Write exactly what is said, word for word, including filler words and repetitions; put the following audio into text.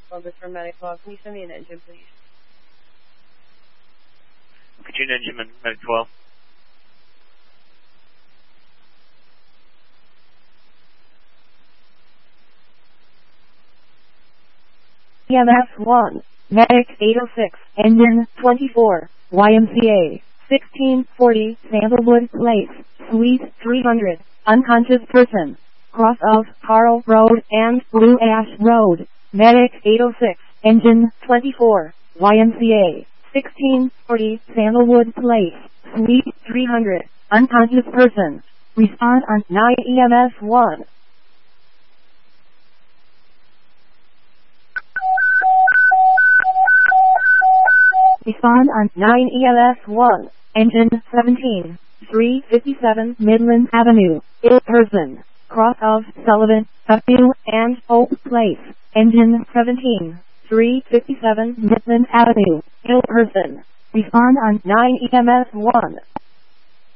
twelve is for Medic twelve. Can you send me an engine, please? Get you an engine, Medic twelve. E M S one, Medic eight oh six, Engine twenty-four, Y M C A, sixteen forty, Sandalwood Place, Suite three hundred, unconscious person, cross of Carl Road and Blue Ash Road, Medic eight oh six, Engine twenty-four, Y M C A, sixteen forty, Sandalwood Place, Suite three hundred, unconscious person, respond on nine E M S one. Respond on nine E M S one, Engine seventeen, three fifty-seven Midland Avenue, ill person, cross of Sullivan Avenue and Oak Place, Engine seventeen, three fifty-seven Midland Avenue, ill person. Respond on nine E M S one.